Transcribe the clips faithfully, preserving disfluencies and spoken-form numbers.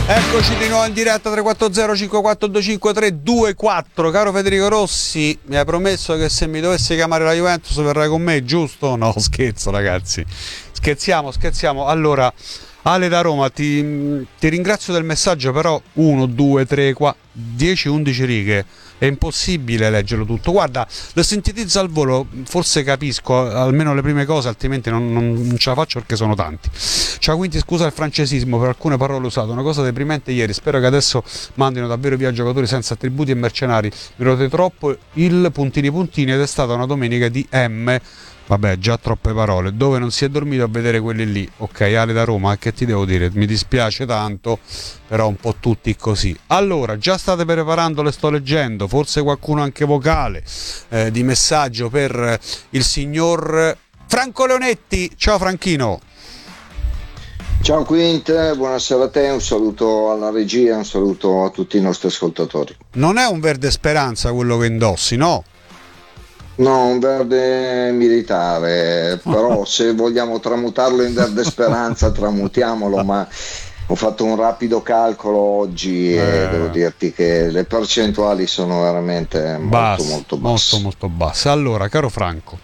Eccoci di nuovo in diretta tre quattro zero cinque quattro due cinque tre due quattro. Caro Federico Rossi, mi hai promesso che se mi dovessi chiamare la Juventus verrai con me, giusto? No, scherzo ragazzi. Scherziamo, scherziamo. Allora, Ale da Roma, ti, ti ringrazio del messaggio, però uno, due, tre, quattro, dieci, undici righe. È impossibile leggerlo tutto. Guarda, lo sintetizzo al volo, forse capisco almeno le prime cose, altrimenti non, non, non ce la faccio perché sono tanti. Ciao, quindi scusa il francesismo per alcune parole usate, una cosa deprimente ieri. Spero che adesso mandino davvero via giocatori senza attributi e mercenari. Mi rote troppo il puntini puntini ed è stata una domenica di M. Vabbè, già troppe parole. Dove non si è dormito a vedere quelli lì. Ok, Ale da Roma, che ti devo dire? Mi dispiace tanto, però un po' tutti così. Allora, già state preparando, le sto leggendo, forse qualcuno anche vocale, eh, di messaggio per il signor Franco Leonetti. Ciao Franchino. Ciao Quint, buonasera a te, un saluto alla regia, un saluto a tutti i nostri ascoltatori. Non è un verde speranza quello che indossi, no? No, un verde militare, però se vogliamo tramutarlo in verde speranza tramutiamolo, ma ho fatto un rapido calcolo oggi e eh. devo dirti che le percentuali sono veramente molto basse, molto basse. Molto molto basse. Allora, caro Franco,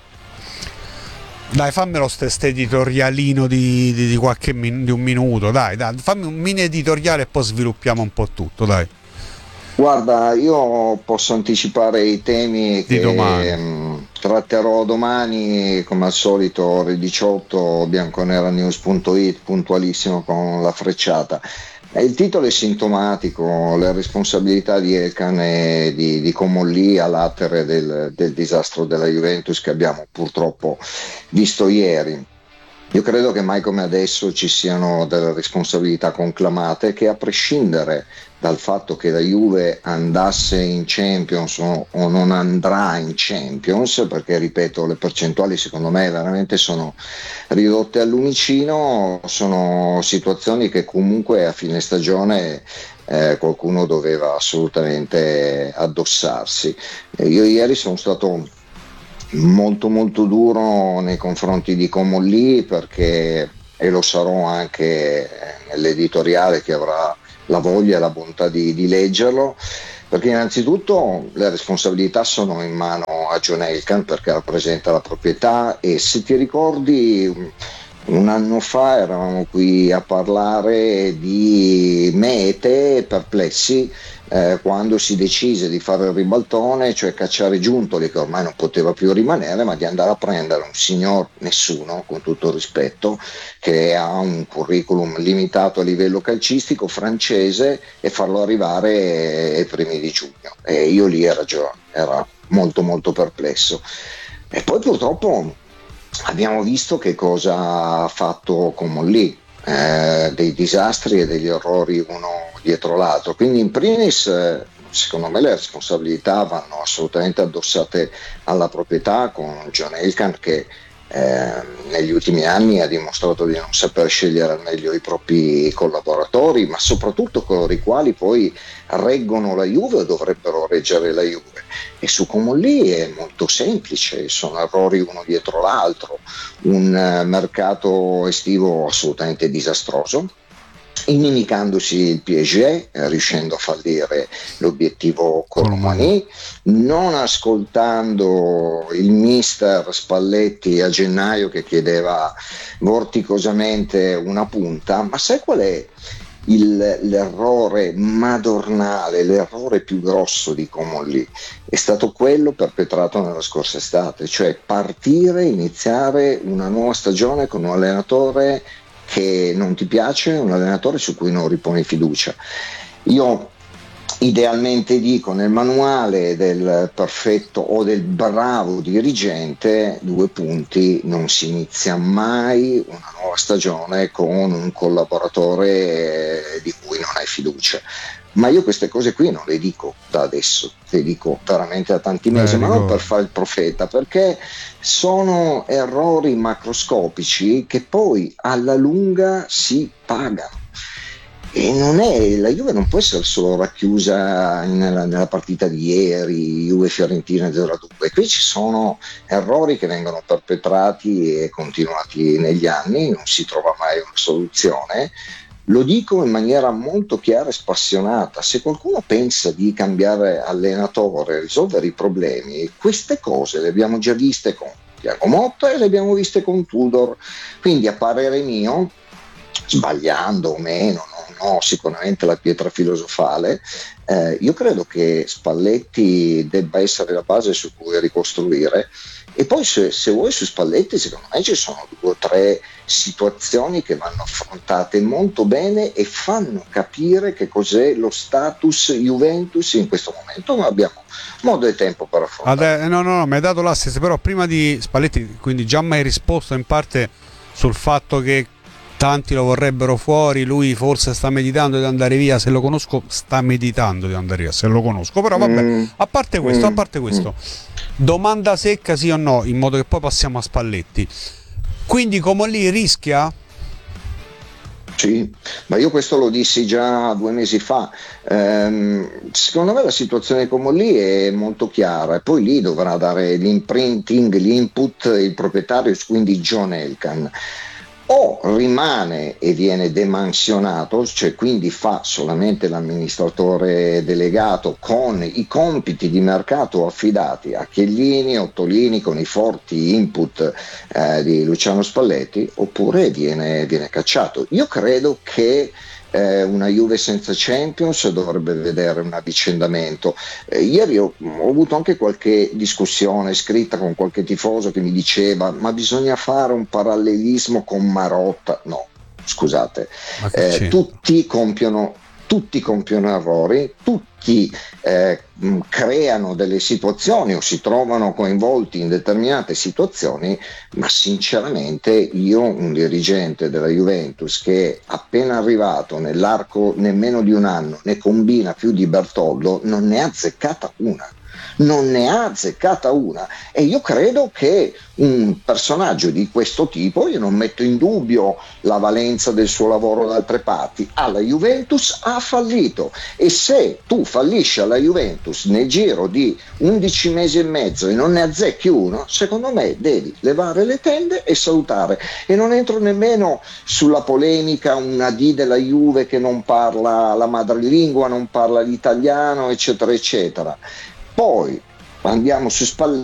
dai, fammelo stesso editorialino di, di, di qualche min- di un minuto, dai, dai, fammi un mini editoriale e poi sviluppiamo un po' tutto, dai. Guarda, io posso anticipare i temi che mh, tratterò domani, come al solito ore diciotto, bianconeranews punto it, puntualissimo con la frecciata. Il titolo è sintomatico, le responsabilità di Elkann e di, di Comolli all'atere del, del disastro della Juventus che abbiamo purtroppo visto ieri. Io credo che mai come adesso ci siano delle responsabilità conclamate che, a prescindere dal fatto che la Juve andasse in Champions o, o non andrà in Champions, perché ripeto le percentuali secondo me veramente sono ridotte al lumicino, sono situazioni che comunque a fine stagione eh, qualcuno doveva assolutamente addossarsi. E io ieri sono stato molto molto duro nei confronti di Comolli, perché, e lo sarò anche nell'editoriale che avrà la voglia e la bontà di, di leggerlo, perché innanzitutto le responsabilità sono in mano a John Elkann, perché rappresenta la proprietà, e se ti ricordi un anno fa eravamo qui a parlare di mete perplessi eh, quando si decise di fare il ribaltone, cioè cacciare Giuntoli, che ormai non poteva più rimanere, ma di andare a prendere un signor nessuno, con tutto il rispetto, che ha un curriculum limitato a livello calcistico, francese, e farlo arrivare ai primi di giugno. E io lì era già era molto molto perplesso. E poi purtroppo abbiamo visto che cosa ha fatto Comolli, eh, dei disastri e degli errori uno dietro l'altro. Quindi in primis eh, secondo me le responsabilità vanno assolutamente addossate alla proprietà, con John Elkann che eh, negli ultimi anni ha dimostrato di non saper scegliere al meglio i propri collaboratori, ma soprattutto coloro i quali poi reggono la Juve o dovrebbero reggere la Juve. E su Comolli è molto semplice, sono errori uno dietro l'altro, un uh, mercato estivo assolutamente disastroso, inimicandosi il P S G, eh, riuscendo a fallire l'obiettivo Colomani, non ascoltando il mister Spalletti a gennaio che chiedeva vorticosamente una punta. Ma sai qual è il, l'errore madornale, l'errore più grosso di Comolli? È stato quello perpetrato nella scorsa estate, cioè partire, iniziare una nuova stagione con un allenatore che non ti piace, un allenatore su cui non riponi fiducia. Io idealmente dico, nel manuale del perfetto o del bravo dirigente, due punti, non si inizia mai una nuova stagione con un collaboratore di cui non hai fiducia. Ma io queste cose qui non le dico da adesso, le dico veramente da tanti mesi, Beh, ma non per fare il profeta, perché sono errori macroscopici che poi alla lunga si pagano. E non è, la Juve non può essere solo racchiusa nella, nella partita di ieri, Juve-Fiorentina zero a due. Qui ci sono errori che vengono perpetrati e continuati negli anni, non si trova mai una soluzione. Lo dico in maniera molto chiara e spassionata: se qualcuno pensa di cambiare allenatore, risolvere i problemi, queste cose le abbiamo già viste con Thiago Motta e le abbiamo viste con Tudor. Quindi, a parere mio, sbagliando o meno, non ho sicuramente la pietra filosofale, eh, io credo che Spalletti debba essere la base su cui ricostruire. E poi se, se vuoi, su Spalletti secondo me ci sono due o tre situazioni che vanno affrontate molto bene e fanno capire che cos'è lo status Juventus in questo momento, ma abbiamo modo e tempo per affrontare. Adè, no, no, no, mi hai dato l'assist, però prima di Spalletti, quindi già mi hai risposto in parte sul fatto che tanti lo vorrebbero fuori, lui forse sta meditando di andare via, se lo conosco sta meditando di andare via, se lo conosco, però vabbè, Mm, a parte questo, mm, a parte questo, mm. domanda secca sì o no, in modo che poi passiamo a Spalletti. Quindi Comolli rischia? Sì, ma io questo lo dissi già due mesi fa. Ehm, secondo me la situazione come lì è molto chiara, e poi lì dovrà dare l'imprinting, l'input il proprietario, quindi John Elkann. O rimane e viene demansionato, cioè quindi fa solamente l'amministratore delegato con i compiti di mercato affidati a Chiellini, Ottolini, con i forti input eh, di Luciano Spalletti, oppure viene, viene cacciato. Io credo che eh, una Juve senza Champions dovrebbe vedere un avvicendamento. Eh, ieri ho, ho avuto anche qualche discussione scritta con qualche tifoso che mi diceva: ma bisogna fare un parallelismo con Marotta. No, scusate, eh, tutti compiono tutti compiono errori, tutti eh, creano delle situazioni o si trovano coinvolti in determinate situazioni, ma sinceramente io, un dirigente della Juventus che è appena arrivato, nell'arco nemmeno di un anno ne combina più di Bertoldo, non ne ha azzeccata una. Non ne ha azzeccata una, e io credo che un personaggio di questo tipo, io non metto in dubbio la valenza del suo lavoro da altre parti, alla Juventus ha fallito, e se tu fallisci alla Juventus nel giro di undici mesi e mezzo e non ne azzecchi uno, secondo me devi levare le tende e salutare. E non entro nemmeno sulla polemica, una D della Juve che non parla la madrelingua, non parla l'italiano, eccetera eccetera. Poi andiamo su Spalletti.